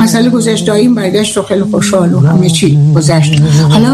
مسئله گذشت، داییم برگشت و خیلی خوشحال و همه چی گذشت. حالا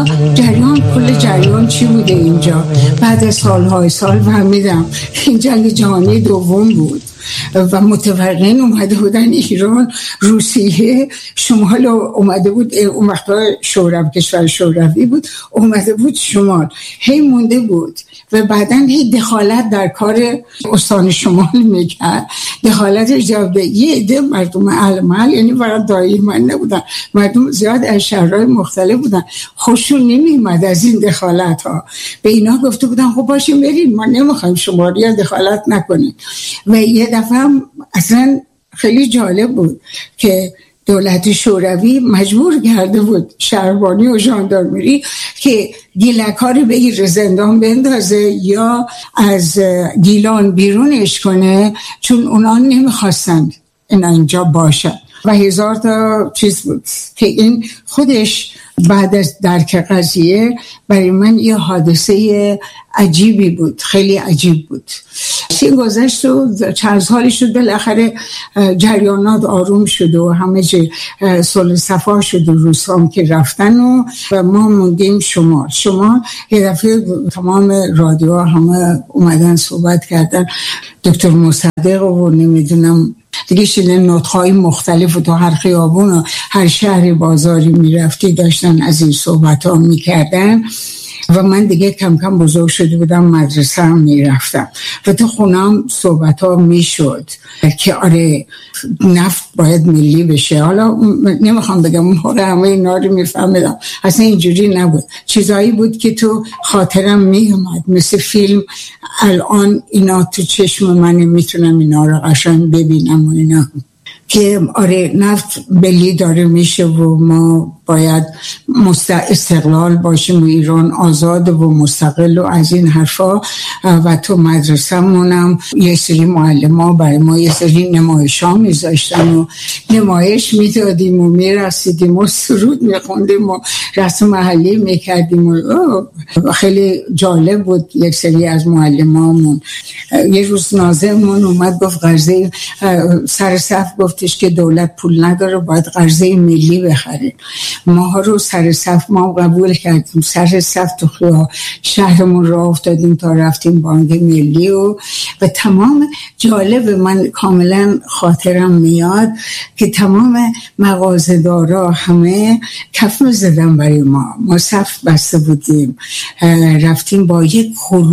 کل جریان چی بوده اینجا؟ بعد از سالهای سال فهمیدم این جنگ جهانی دوم بود و متفرقین اومده بودن ایران، روسیه، شمال اومده بود، اون وقتا کشور شوروی بود، اومده بود شمال، هی مونده بود و بعدن هی دخالت در کار استان شمال میکرد، دخالت جواب یه عده مردم اهل محل، یعنی فقط دایی من نبودن، مردم زیاد از شهرهای مختلف بودن، خوششون نمیومد از این دخالت ها. به اینا گفته بودن خب باشیم بریم، ما نمیخوایم شمالیا دخالت نکنیم. و یه دفعه هم اصلا خیلی جالب بود که دولت شوروی مجبور کرده بود شهربانی و ژاندارمری که گیلک‌ها رو بگیره زندان بندازه یا از گیلان بیرونش کنه، چون اونا نمیخواستند اینجا باشن و هزار تا چیز بود که این خودش بعد از درک قضیه برای من یه حادثه عجیبی بود، خیلی عجیب بود. این گذشت و چند سالی شد، بالاخره جریانات آروم شد و همه جای صلح صفا شد و روسام که رفتن و ما موندیم شمال. یه دفعه تمام رادیوها همه اومدن صحبت کردن، دکتر مصدق و نمیدونم دیگه شیلن نطقهای مختلف و تو هر خیابون و هر شهر بازاری میرفتی داشتن از این صحبت ها میکردن و من دیگه کم کم بزرگ شده بودم، مدرسه هم میرفتم و تو خونم صحبت ها میشد که آره نفت باید ملی بشه. حالا نمیخوام بگم اون موقع همه اینا رو میفهمیدم، اصلا اینجوری نبود، چیزایی بود که تو خاطرم میومد، مثل فیلم الان اینا تو چشم من میتونم اینا رو قشنگ ببینم و اینا که آره نفت ملی داره میشه و ما باید استقلال باشیم و ایران آزاد و مستقل و از این حرفا. و تو مدرسه مونم یه سری معلم‌ها برای ما یه سری نمایش‌ها میذاشتن و نمایش میدادیم و میرسیدیم و سرود میخوندیم و رسم محلی میکردیم و خیلی جالب بود. یک سری از معلمامون یه روز ناظرمون اومد گفت قرضه سر صف گفتش که دولت پول نداره باید قرضه ملی بخرید. ما رو سر صف ما قبول کردیم، سر صف تو شهرمون را افتادیم تا رفتیم بانک ملی و تمام جالب. من کاملا خاطرم میاد که تمام مغازه‌دارا همه کف زدن برای ما صف بسته بودیم، رفتیم با یک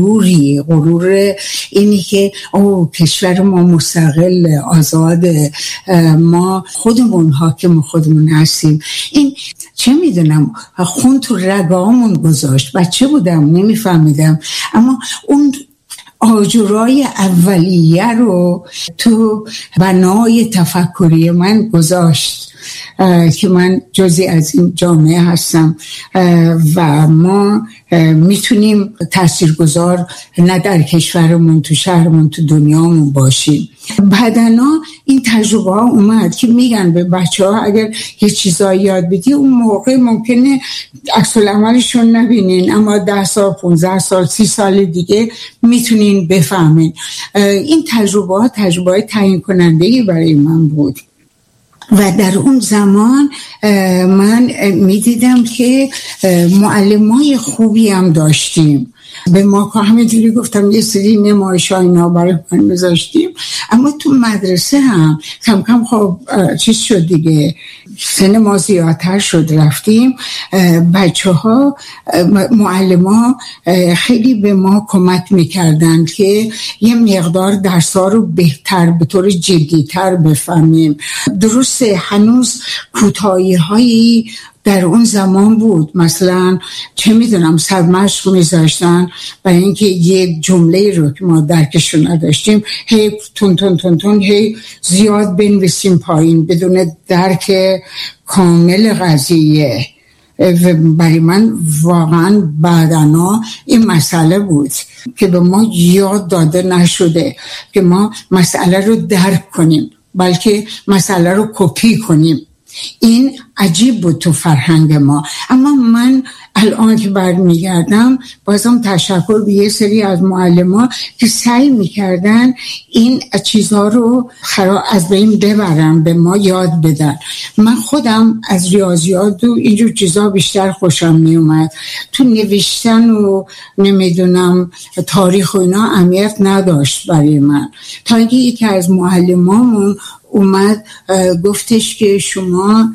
غرور اینی که کشور ما مستقل آزاده، ما خودمون حاکم خودمون هستیم. این چه میدونم خون تو رگامون گذاشت، بچه بودم نمیفهمیدم، اما اون آجرای اولیه رو تو بنای تفکری من گذاشت که من جزئی از این جامعه هستم و ما میتونیم تاثیرگذار نه در کشورمون، تو شهرمون، تو دنیامون باشیم. بعدنا این تجربه ها اومد که میگن به بچه ها اگر یه چیزایی یاد بدی اون موقع ممکنه عکس العملشون نبینین، اما 10 سال 15 سال 30 سال دیگه میتونین بفهمین. این تجربه تعیین کننده‌ای برای من بود و در اون زمان من میدیدم که معلمای خوبی هم داشتیم. به ما که همینجوری گفتم یه سری نمایش‌ها اینا برای من میذاشتیم، اما تو مدرسه هم کم کم خب چیز شد دیگه، سن ما زیادتر شد، رفتیم بچه‌ها معلم‌ها خیلی به ما کمک میکردن که یه مقدار درس‌ها رو بهتر به طور جدی‌تر بفهمیم. درسته هنوز کوتاهی‌هایی در اون زمان بود، مثلا چه میدونم سرمشق میذاشتن برای اینکه یک جمله رو که ما درکش رو نداشتیم هی تون هی زیاد بنویسیم پایین بدون درک کامل قضیه. برای من واقعا بعدنا این مسئله بود که به ما یاد داده نشده که ما مسئله رو درک کنیم، بلکه مسئله رو کپی کنیم. این عجیب بود تو فرهنگ ما. اما من الان که برمیگردم بازم تشکر به یه سری از معلمان که سعی میکردن این چیزها رو از بین ببرن، به ما یاد بدن. من خودم از ریاضیات و اینجور چیزها بیشتر خوشم میومد. تو نوشتن و نمیدونم تاریخ و اینا اهمیت نداشت برای من، تا اینکه یکی از معلمامون اومد گفتش که شما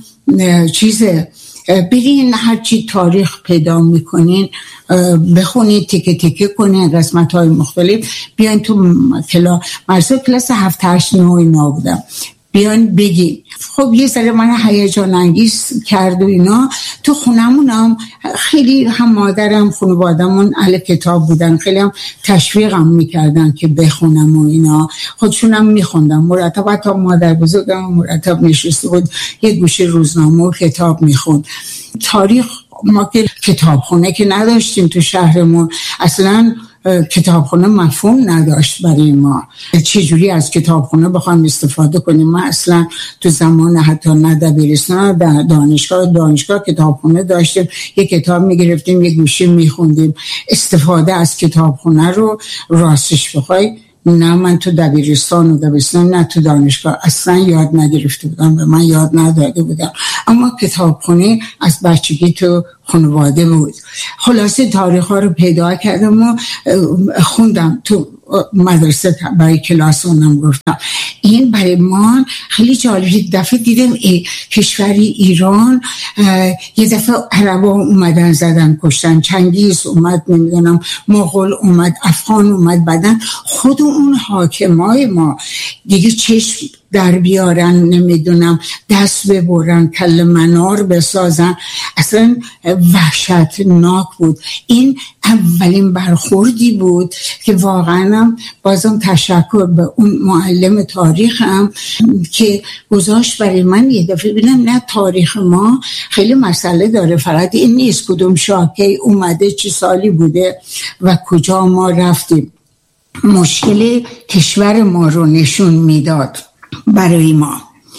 برین هرچی تاریخ پیدا میکنین بخونید، تیکه تیکه کنین قسمت های مختلف، بیاین تو کلاس 7 8 9 اینا بودم، بیان بگی. خب یه ذره من هیجان انگیز کرد و اینا. تو خونمونم خیلی هم مادرم خانوادمون اهل کتاب بودن، خیلی هم تشویقم میکردن که بخونم و اینا، خودشونم میخوندم مرتب. حتی مادر بزرگم مرتب نشسته بود یه گوشه روزنامه و کتاب میخوند. تاریخ ما که کتابخونه که نداشتیم تو شهرمون، اصلا کتابخونه مفهوم نداشت برای ما، چجوری از کتابخونه بخوام استفاده کنیم. ما اصلا تو زمان حتی نه دبیرستان در دانشگاه کتابخونه داشتیم، یه کتاب میگرفتیم یه گوشه میخوندیم. استفاده از کتابخونه رو راستش بخوای نه من تو دبیرستان نه تو دانشگاه اصلا یاد نگرفته بودم، به من یاد نداده بودم. اما کتابخونه از بچگی تو خانواده بود. خلاصه تاریخ ها رو پیدا کردم و خوندم تو مدرسه، برای کلاس اونم گفتم. این برای من خیلی جالب. دفعه دیدم کشوری ایران یه دفعه عربا اومدن زدن کشتن، چنگیز اومد، نمیدونم مغول اومد، افغان اومد، بعدن خود اون حاکمای ما دیگه چشم در بیارن، نمیدونم دست ببرن، کله منار بسازن. اصلا وحشتناک بود. این اولین برخوردی بود که واقعا بازم تشکر به اون معلم تاریخم که گذاشت برای من یه دفعه ببینم نه تاریخ ما خیلی مسئله داره، فقط این نیست کدوم شاکی اومده چه سالی بوده و کجا ما رفتیم. مشکل کشور ما رو نشون میداد برای ما.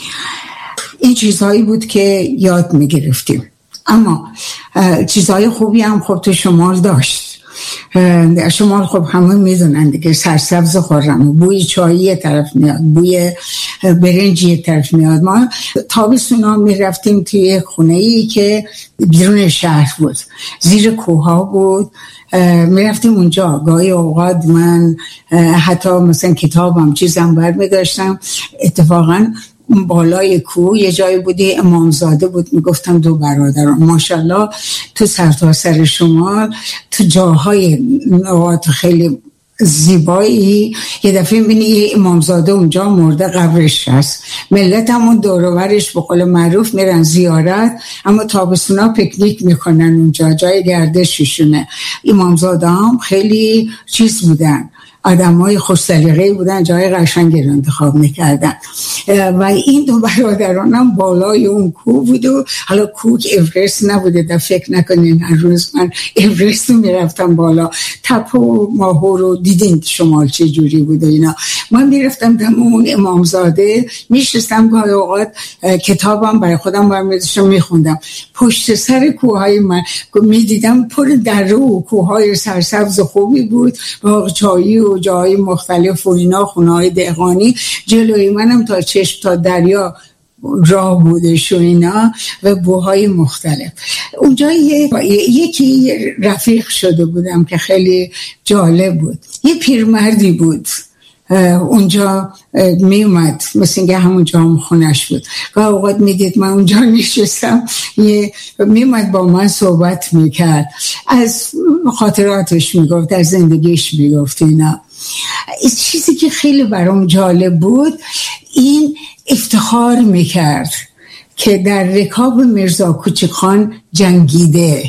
این چیزهایی بود که یاد میگرفتیم. اما چیزهای خوبی هم خب تو شمال داشت. شمال خب همه میدونن دیگه، سرسبز خورم، بوی چایی یه طرف میاد، بوی برنج یه طرف میاد. ما تابستونا میرفتیم توی خونه‌ای که بیرون شهر بود، زیر کوها بود، میرفتیم اونجا. گاهی اوقات من حتی مثلا کتابم چیزم برمی‌داشتم. اتفاقا بالای کوه یه جایی بودی امامزاده بود، میگفتم 2 برادران ماشاءالله تو سرتاسر شمال تو جاهای نقاط خیلی زیبایی یه دفعه میبینی یه امامزاده اونجا مرده قبرش هست. ملت همون دور و برش به قول معروف میرن زیارت، اما تابستونا پیکنیک میکنن اونجا، جای گردششونه. امامزاده هم خیلی چیز بودن، آدمای خوش سلیقه‌ای بودن، جای قشنگی رو انتخاب میکردن. و این 2 برادرانم بالای اون کوه بود و حالا کوه اورست نبوده، در فکر نکنین هر روز من اورست رو میرفتم بالا. تپه و ماهو رو دیدین شمال چه جوری بوده اینا. من میرفتم دم اون امامزاده میشستم، گاهی اوقات کتابم برای خودم برمی‌داشتم میخوندم. پشت سر کوههای من میدیدم پر دره و کوههای سرسبز خوبی بود، باغچه‌ای و جای مختلف و اینا، خونه‌های دهقانی. جلوی منم تا چشم تا دریا راه بودش و اینا و بوهای مختلف. اونجا یکی رفیق شده بودم که خیلی جالب بود. یه پیرمردی بود اونجا می اومد، مثل اینکه همون جا هم خونش بود. و اوقات میدید من اونجا نشستم، می اومد با من صحبت میکرد، از خاطراتش میگفت، از زندگیش میگفت اینا. چیزی که خیلی برام جالب بود، این افتخار میکرد که در رکاب میرزا کوچکخان جنگیده.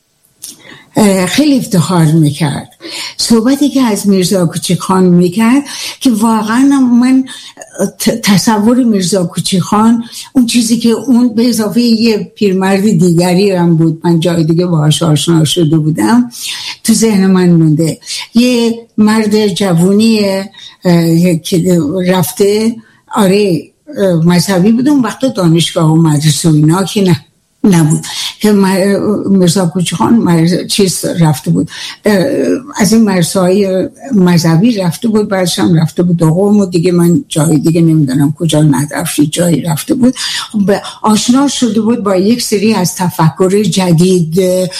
خیلی افتخار میکرد. صحبتی که از میرزا کوچکخان میکرد که واقعا من تصور میرزا کوچکخان، اون چیزی که اون به اضافه یه پیرمرد دیگری هم بود، من جای دیگه باهاش آشنا شده بودم، تو ذهن من مونده. یه مرد جوونیه که رفته، آره مذهبی بود. اون وقت دانشگاه و مدرسه و اینا که نبود که مرزا کوچخان چیز رفته بود، از این مرزهای مذهبی رفته بود، بعدش هم رفته بود قم و دیگه من جای دیگه نمیدونم کجا ندرفتی جایی رفته بود. آشنا شده بود با یک سری از تفکر جدید،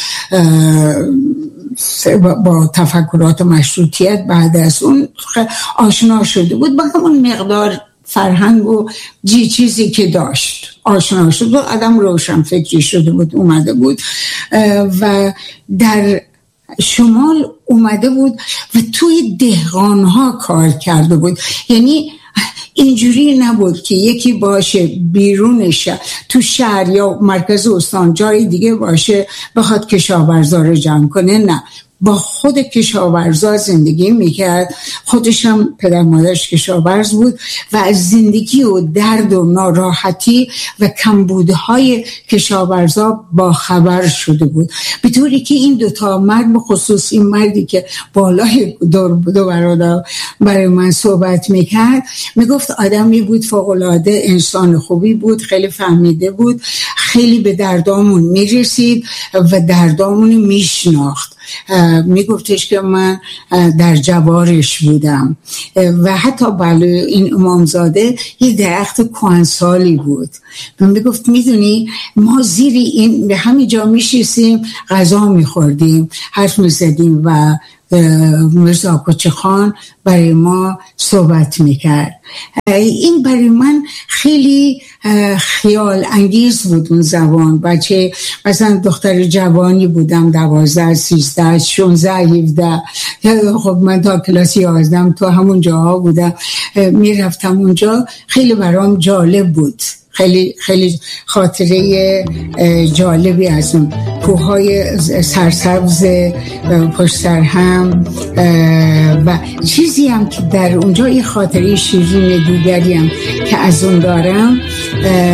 با تفکرات مشروطیت. بعد از اون آشنا شده بود با همون مقدار فرهنگ و چیزی که داشت آشنا شد و آدم روشن فکری شده بود، اومده بود و در شمال اومده بود و توی دهقانها کار کرده بود. یعنی اینجوری نبود که یکی باشه بیرونش تو شهر یا مرکز استان جای دیگه باشه بخواد کشاورزا رو جمع کنه، نه، با خود کشاورزا زندگی میکرد. خودش هم پدر مادرش کشاورز بود و از زندگی و درد و ناراحتی و کمبودهای کشاورزا با خبر شده بود، به طوری که این دوتا مرد، به خصوص این مردی که بالای دو برادر برای من صحبت میکرد، میگفت آدمی بود فوق‌العاده، انسان خوبی بود، خیلی فهمیده بود، خیلی به دردامون میرسید و دردامون میشناخت. میگفتش که من در جوارش بودم و حتی بالای این امامزاده یه درخت کهنسالی بود و میگفت میدونی ما زیر این به همین جا میشستیم غذا میخوردیم حرف میزدیم و مرزا کوچخان برای ما صحبت میکرد. این برای من خیلی خیال انگیز بود اون زبان. بچه مثلا دختر جوانی بودم، 12 13 16 17، خب من تا کلاس 11 تو همون جاها بودم، میرفتم اونجا. خیلی برام جالب بود، خیلی خیلی خاطره جالبی از اون کوههای سرسبز پشت سر هم و چیزی هم که در اونجا یه خاطره شیرین دیگری هم که از اون دارم